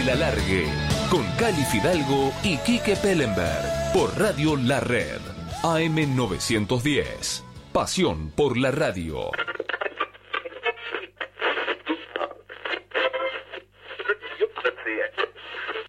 El Alargue, con Cali Fidalgo y Quique Pellenberg, por Radio La Red, AM 910. Pasión por la radio.